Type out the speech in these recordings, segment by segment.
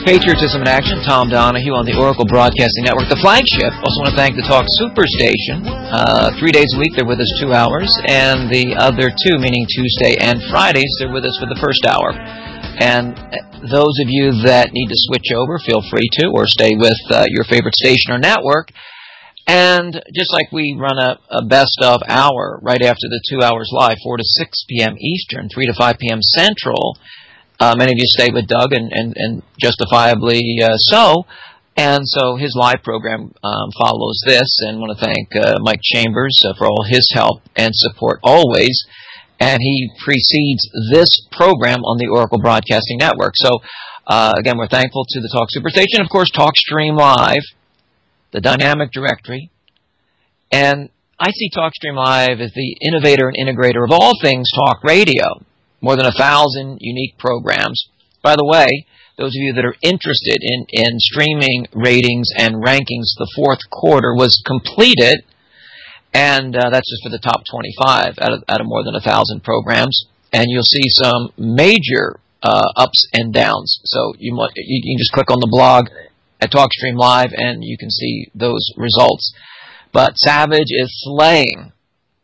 Patriotism in Action, Tom Donahue on the Oracle Broadcasting Network, the flagship. Also want to thank the Talk Superstation. 3 days a week, they're with us 2 hours, and the other two, meaning Tuesday and Fridays, they're with us for the first hour. And those of you that need to switch over, feel free to, or stay with your favorite station or network. And just like we run a best-of hour right after the 2 hours live, 4 to 6 p.m. Eastern, 3 to 5 p.m. Central, many of you stay with Doug, and justifiably so. And so his live program follows this, and I want to thank Mike Chambers for all his help and support always. And he precedes this program on the Oracle Broadcasting Network. So, again, we're thankful to the Talk Superstation. Of course, TalkStream Live, the dynamic directory. And I see TalkStream Live as the innovator and integrator of all things talk radio. More than 1,000 unique programs. By the way, those of you that are interested in streaming ratings and rankings, the fourth quarter was completed, and that's just for the top 25 out of more than 1,000 programs. And you'll see some major ups and downs. So you can just click on the blog at TalkStream Live, and you can see those results. But Savage is slaying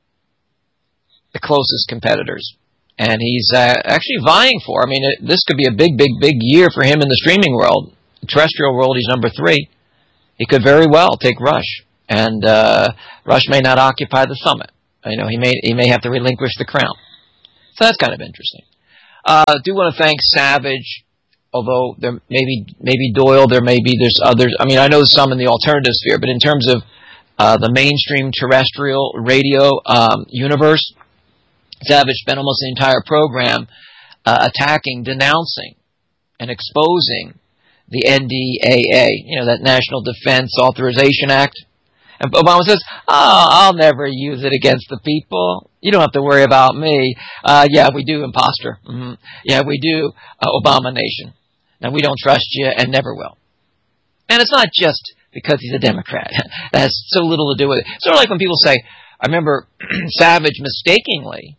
the closest competitors. And he's actually vying for, this could be a big, big, big year for him in the streaming world. The terrestrial world, he's number 3. He could very well take Rush. And Rush may not occupy the summit. He may have to relinquish the crown. So that's kind of interesting. I do want to thank Savage, although there maybe Doyle, there's others. I know some in the alternative sphere, but in terms of the mainstream terrestrial radio universe, Savage spent almost the entire program attacking, denouncing, and exposing the NDAA, that National Defense Authorization Act. And Obama says, I'll never use it against the people. You don't have to worry about me. Yeah, we do, imposter. Mm-hmm. Yeah, we do, Obama Nation. Now, we don't trust you and never will. And it's not just because he's a Democrat. That has so little to do with it. Sort of like when people say, I remember Savage mistakenly,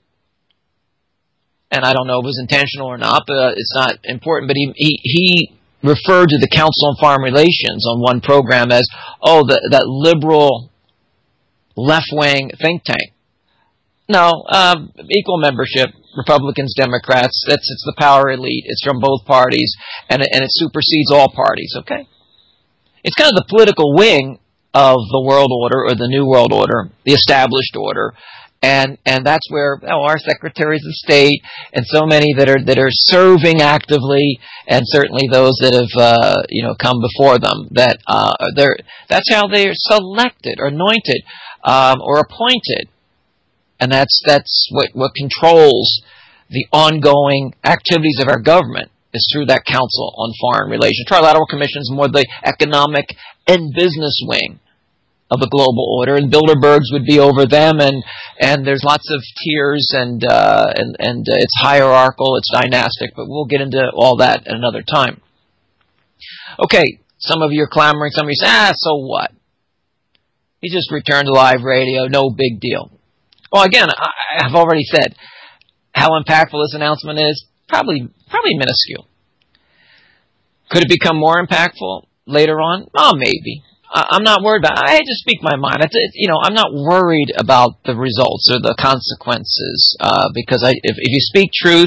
and I don't know if it was intentional or not, but it's not important, but he referred to the Council on Foreign Relations on one program as, that liberal left-wing think tank. No, equal membership, Republicans, Democrats, it's the power elite, it's from both parties, and it supersedes all parties, okay? It's kind of the political wing of the world order, or the new world order, the established order, and that's where our secretaries of state and so many that are serving actively, and certainly those that have come before them, that's how they're selected or anointed or appointed, and that's what controls the ongoing activities of our government is through that Council on Foreign Relations. Trilateral Commission is more the economic and business wing of the global order, and Bilderbergs would be over them, and there's lots of tiers, and it's hierarchical, it's dynastic, but we'll get into all that at another time. Okay, some of you are clamoring, some of you say, so what? He just returned to live radio, no big deal. Well, again, I've already said how impactful this announcement is, probably minuscule. Could it become more impactful later on? Maybe. I'm not worried about it. I just speak my mind. I'm not worried about the results or the consequences because if you speak truth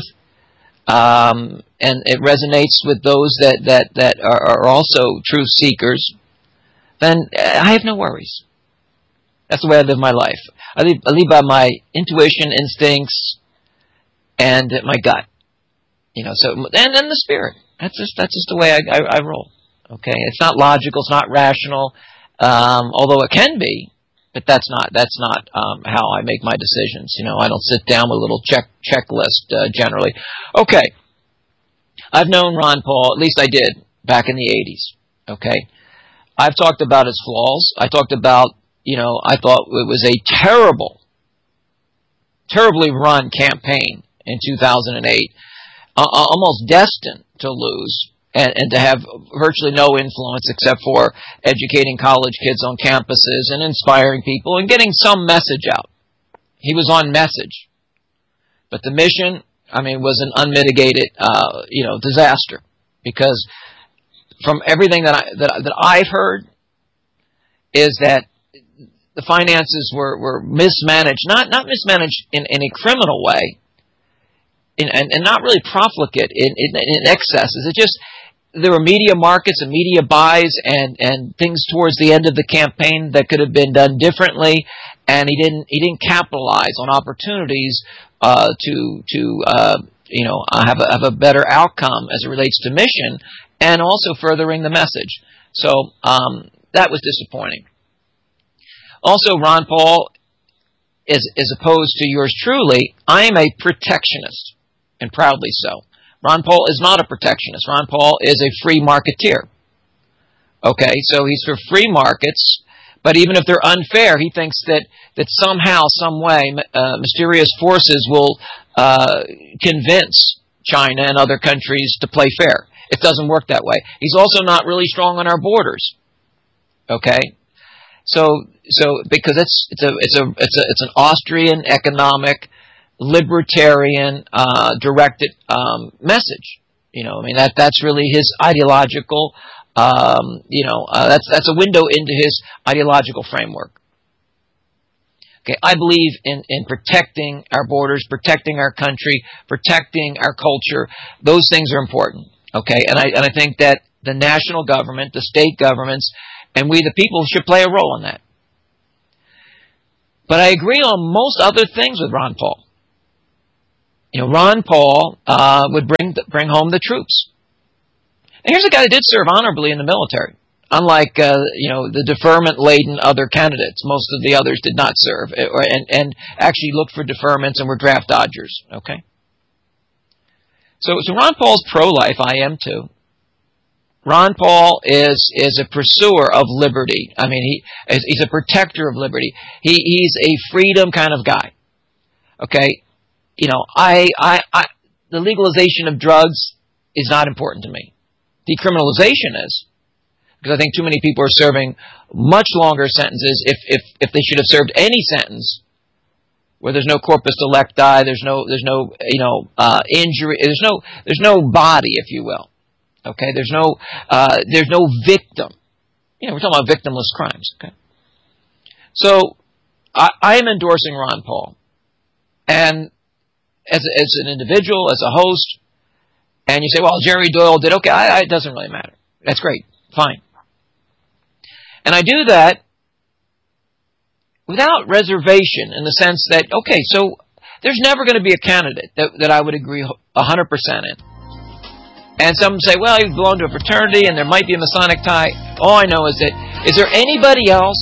and it resonates with those that are also truth seekers, then I have no worries. That's the way I live my life. I live by my intuition, instincts, and my gut. So and the spirit. That's just the way I roll. Okay, it's not logical, it's not rational, although it can be, but that's not how I make my decisions. I don't sit down with a little checklist generally. Okay, I've known Ron Paul, at least I did back in the 80s. Okay, I've talked about his flaws. I talked about I thought it was a terribly run campaign in 2008, almost destined to lose. And to have virtually no influence except for educating college kids on campuses and inspiring people and getting some message out. He was on message. But the mission, was an unmitigated, disaster. Because from everything that I've heard, is that the finances were mismanaged, not mismanaged in a criminal way, and not really profligate in excesses. It just, there were media markets and media buys and things towards the end of the campaign that could have been done differently, and he didn't capitalize on opportunities to have a better outcome as it relates to mission and also furthering the message. So that was disappointing. Also, Ron Paul, as opposed to yours truly, I am a protectionist, and proudly so. Ron Paul is not a protectionist. Ron Paul is a free marketeer. Okay, so he's for free markets, but even if they're unfair, he thinks that somehow, some way, mysterious forces will convince China and other countries to play fair. It doesn't work that way. He's also not really strong on our borders. Okay, so because it's an Austrian economic, libertarian directed message. I mean, that's really his ideological. That's a window into his ideological framework. Okay, I believe in protecting our borders, protecting our country, protecting our culture. Those things are important. Okay, and I think that the national government, the state governments, and we the people should play a role in that. But I agree on most other things with Ron Paul. Ron Paul would bring home the troops. And here's a guy that did serve honorably in the military. Unlike the deferment-laden other candidates, most of the others did not serve and actually looked for deferments and were draft dodgers. Okay. So Ron Paul's pro-life. I am too. Ron Paul is a pursuer of liberty. I mean, he's a protector of liberty. He's a freedom kind of guy. Okay. The legalization of drugs is not important to me. Decriminalization is, because I think too many people are serving much longer sentences if they should have served any sentence where there's no corpus delicti, there's no injury, there's no body, if you will. Okay, there's no victim. We're talking about victimless crimes. Okay, so I am endorsing Ron Paul, and as an individual, as a host, and you say, well, Jerry Doyle did, okay, it doesn't really matter. That's great, fine. And I do that without reservation in the sense that, okay, so there's never going to be a candidate that I would agree 100% in. And some say, well, you belong to a fraternity and there might be a Masonic tie. All I know is there anybody else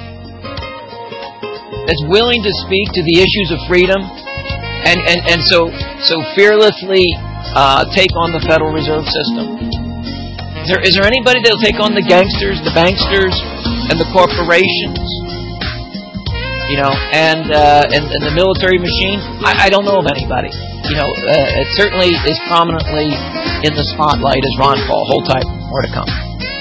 that's willing to speak to the issues of freedom and so fearlessly take on the Federal Reserve System? Is there anybody that will take on the gangsters, the banksters, and the corporations? And the military machine? I don't know of anybody. It certainly is prominently in the spotlight as Ron Paul. Hold tight, more to come.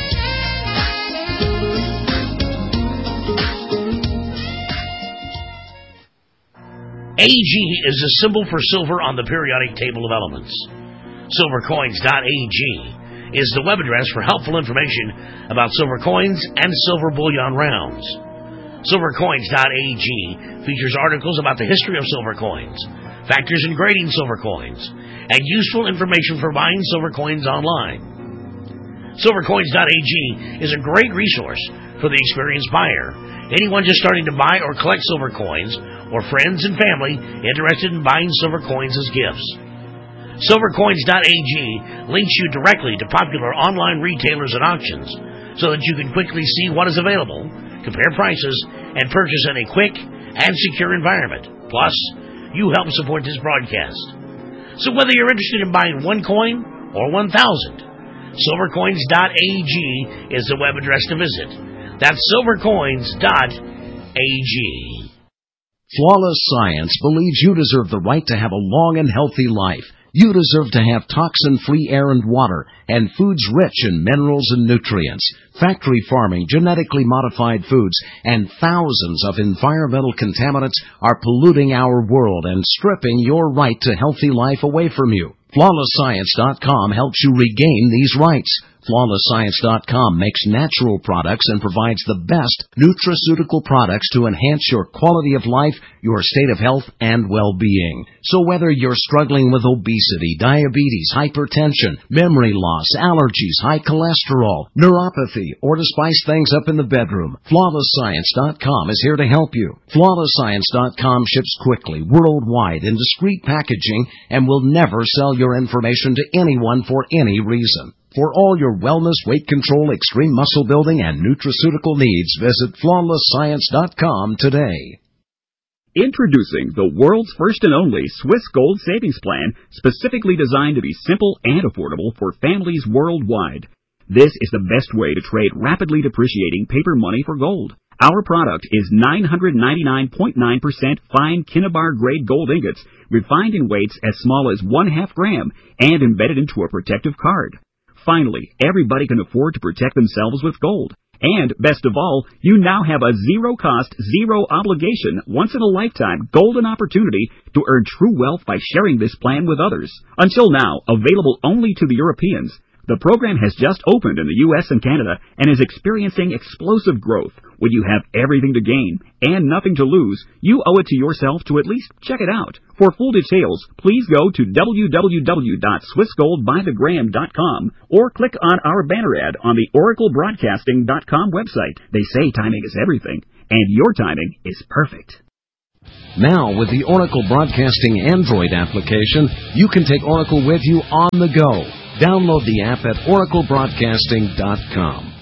AG is a symbol for silver on the periodic table of elements. Silvercoins.ag is the web address for helpful information about silver coins and silver bullion rounds. Silvercoins.ag features articles about the history of silver coins, factors in grading silver coins, and useful information for buying silver coins online. Silvercoins.ag is a great resource for the experienced buyer, anyone just starting to buy or collect silver coins, or friends and family interested in buying silver coins as gifts. Silvercoins.ag links you directly to popular online retailers and auctions so that you can quickly see what is available, compare prices, and purchase in a quick and secure environment. Plus, you help support this broadcast. So whether you're interested in buying 1 coin or 1,000, Silvercoins.ag is the web address to visit. That's Silvercoins.ag. Flawless Science believes you deserve the right to have a long and healthy life. You deserve to have toxin-free air and water, and foods rich in minerals and nutrients. Factory farming, genetically modified foods, and thousands of environmental contaminants are polluting our world and stripping your right to healthy life away from you. FlawlessScience.com helps you regain these rights. FlawlessScience.com makes natural products and provides the best nutraceutical products to enhance your quality of life, your state of health, and well-being. So whether you're struggling with obesity, diabetes, hypertension, memory loss, allergies, high cholesterol, neuropathy, or to spice things up in the bedroom, FlawlessScience.com is here to help you. FlawlessScience.com ships quickly, worldwide, in discreet packaging, and will never sell your information to anyone for any reason. For all your wellness, weight control, extreme muscle building, and nutraceutical needs, visit FlawlessScience.com today. Introducing the world's first and only Swiss Gold Savings Plan, specifically designed to be simple and affordable for families worldwide. This is the best way to trade rapidly depreciating paper money for gold. Our product is 999.9% fine Kinnabar grade gold ingots, refined in weights as small as 1/2 gram, and embedded into a protective card. Finally, everybody can afford to protect themselves with gold. And, best of all, you now have a zero-cost, zero-obligation, once-in-a-lifetime golden opportunity to earn true wealth by sharing this plan with others. Until now, available only to the Europeans, the program has just opened in the U.S. and Canada and is experiencing explosive growth. When you have everything to gain and nothing to lose, you owe it to yourself to at least check it out. For full details, please go to www.swissgoldbythegram.com or click on our banner ad on the oraclebroadcasting.com website. They say timing is everything, and your timing is perfect. Now, with the Oracle Broadcasting Android application, you can take Oracle with you on the go. Download the app at oraclebroadcasting.com.